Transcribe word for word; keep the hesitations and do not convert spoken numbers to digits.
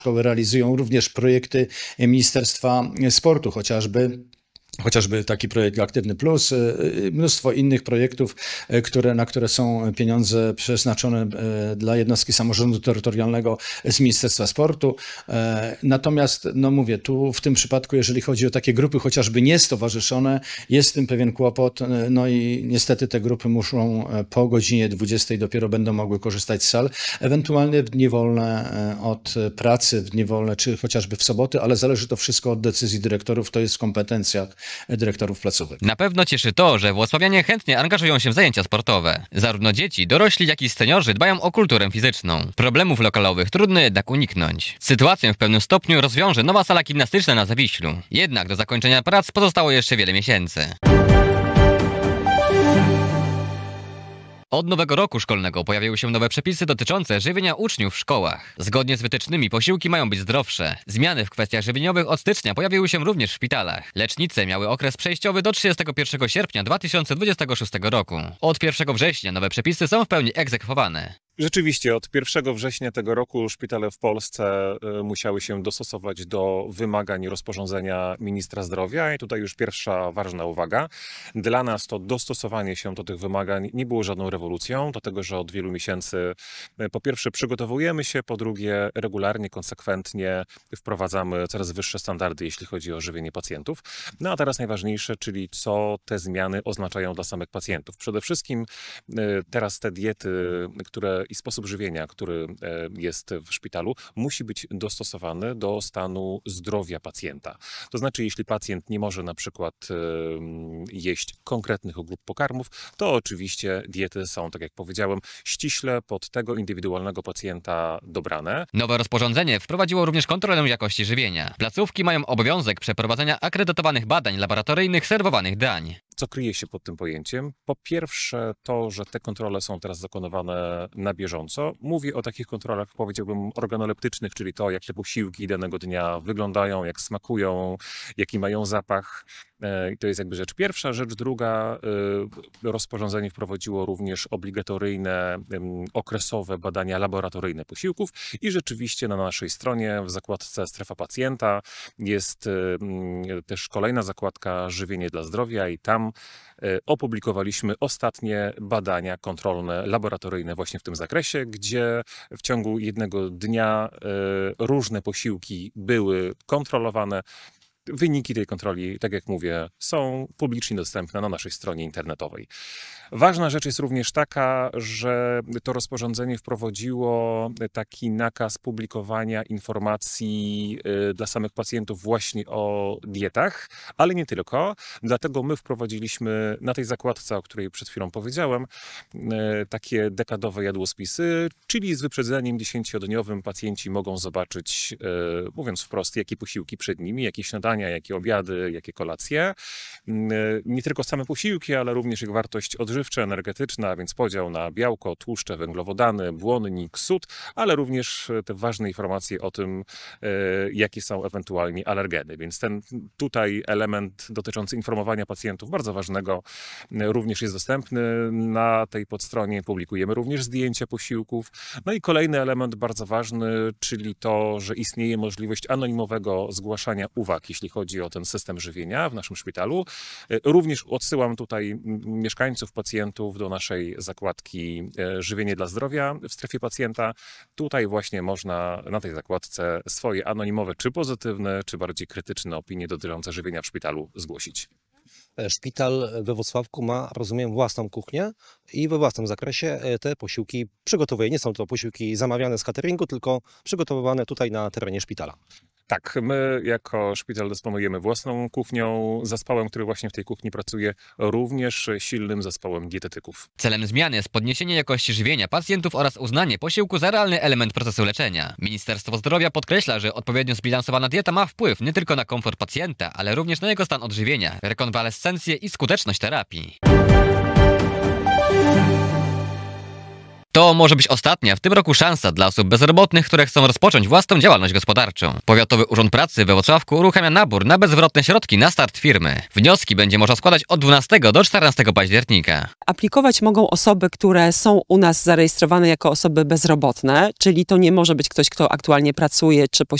szkoły realizują również projekty Ministerstwa Sportu, chociażby Chociażby taki projekt Aktywny Plus, mnóstwo innych projektów, które, na które są pieniądze przeznaczone dla jednostki samorządu terytorialnego z Ministerstwa Sportu. Natomiast, no mówię, tu w tym przypadku, jeżeli chodzi o takie grupy chociażby niestowarzyszone, jest z tym pewien kłopot, no i niestety te grupy muszą po godzinie dwudziestej dopiero będą mogły korzystać z sal, ewentualnie w dni wolne od pracy, w dni wolne, czy chociażby w soboty, ale zależy to wszystko od decyzji dyrektorów, to jest w kompetencjach dyrektorów placówek. Na pewno cieszy to, że włocławianie chętnie angażują się w zajęcia sportowe. Zarówno dzieci, dorośli, jak i seniorzy dbają o kulturę fizyczną. Problemów lokalowych trudno jednak uniknąć. Sytuację w pewnym stopniu rozwiąże nowa sala gimnastyczna na Zawiślu. Jednak do zakończenia prac pozostało jeszcze wiele miesięcy. Od nowego roku szkolnego pojawiły się nowe przepisy dotyczące żywienia uczniów w szkołach. Zgodnie z wytycznymi posiłki mają być zdrowsze. Zmiany w kwestiach żywieniowych od stycznia pojawiły się również w szpitalach. Lecznice miały okres przejściowy do trzydziestego pierwszego sierpnia dwa tysiące dwudziestego szóstego roku. Od pierwszego września nowe przepisy są w pełni egzekwowane. Rzeczywiście, od pierwszego września tego roku szpitale w Polsce musiały się dostosować do wymagań rozporządzenia ministra zdrowia i tutaj już pierwsza ważna uwaga. Dla nas to dostosowanie się do tych wymagań nie było żadną rewolucją, dlatego że od wielu miesięcy po pierwsze przygotowujemy się, po drugie regularnie, konsekwentnie wprowadzamy coraz wyższe standardy, jeśli chodzi o żywienie pacjentów. No a teraz najważniejsze, czyli co te zmiany oznaczają dla samych pacjentów. Przede wszystkim teraz te diety, które i sposób żywienia, który jest w szpitalu, musi być dostosowany do stanu zdrowia pacjenta. To znaczy, jeśli pacjent nie może na przykład jeść konkretnych grup pokarmów, to oczywiście diety są, tak jak powiedziałem, ściśle pod tego indywidualnego pacjenta dobrane. Nowe rozporządzenie wprowadziło również kontrolę jakości żywienia. Placówki mają obowiązek przeprowadzenia akredytowanych badań laboratoryjnych serwowanych dań. Co kryje się pod tym pojęciem? Po pierwsze to, że te kontrole są teraz dokonywane na bieżąco. Mówię o takich kontrolach, powiedziałbym, organoleptycznych, czyli to, jak te posiłki danego dnia wyglądają, jak smakują, jaki mają zapach. I to jest jakby rzecz pierwsza. Rzecz druga, rozporządzenie wprowadziło również obligatoryjne, okresowe badania laboratoryjne posiłków i rzeczywiście na naszej stronie w zakładce Strefa Pacjenta jest też kolejna zakładka Żywienie dla zdrowia i tam opublikowaliśmy ostatnie badania kontrolne, laboratoryjne właśnie w tym zakresie, gdzie w ciągu jednego dnia różne posiłki były kontrolowane. Wyniki tej kontroli, tak jak mówię, są publicznie dostępne na naszej stronie internetowej. Ważna rzecz jest również taka, że to rozporządzenie wprowadziło taki nakaz publikowania informacji dla samych pacjentów właśnie o dietach, ale nie tylko. Dlatego my wprowadziliśmy na tej zakładce, o której przed chwilą powiedziałem, takie dekadowe jadłospisy, czyli z wyprzedzeniem dziesięciodniowym pacjenci mogą zobaczyć, mówiąc wprost, jakie posiłki przed nimi, jakie śniadania, jakie obiady, jakie kolacje. Nie tylko same posiłki, ale również ich wartość odżywcza, energetyczna, a więc podział na białko, tłuszcze, węglowodany, błonnik, sód, ale również te ważne informacje o tym, jakie są ewentualnie alergeny. Więc ten tutaj element dotyczący informowania pacjentów, bardzo ważnego, również jest dostępny. Na tej podstronie publikujemy również zdjęcia posiłków. No i kolejny element bardzo ważny, czyli to, że istnieje możliwość anonimowego zgłaszania uwag, jeśli chodzi o ten system żywienia w naszym szpitalu. Również odsyłam tutaj mieszkańców, pacjentów do naszej zakładki Żywienie dla zdrowia w Strefie Pacjenta. Tutaj właśnie można na tej zakładce swoje anonimowe, czy pozytywne, czy bardziej krytyczne opinie dotyczące żywienia w szpitalu zgłosić. Szpital we Włocławku ma, rozumiem, własną kuchnię i we własnym zakresie te posiłki przygotowuje. Nie są to posiłki zamawiane z cateringu, tylko przygotowywane tutaj na terenie szpitala. Tak, my jako szpital dysponujemy własną kuchnią, zespołem, który właśnie w tej kuchni pracuje, również silnym zespołem dietetyków. Celem zmiany jest podniesienie jakości żywienia pacjentów oraz uznanie posiłku za realny element procesu leczenia. Ministerstwo Zdrowia podkreśla, że odpowiednio zbilansowana dieta ma wpływ nie tylko na komfort pacjenta, ale również na jego stan odżywienia, rekonwalescencję i skuteczność terapii. To może być ostatnia w tym roku szansa dla osób bezrobotnych, które chcą rozpocząć własną działalność gospodarczą. Powiatowy Urząd Pracy we Włocławku uruchamia nabór na bezwrotne środki na start firmy. Wnioski będzie można składać od dwunastego do czternastego października. Aplikować mogą osoby, które są u nas zarejestrowane jako osoby bezrobotne, czyli to nie może być ktoś, kto aktualnie pracuje czy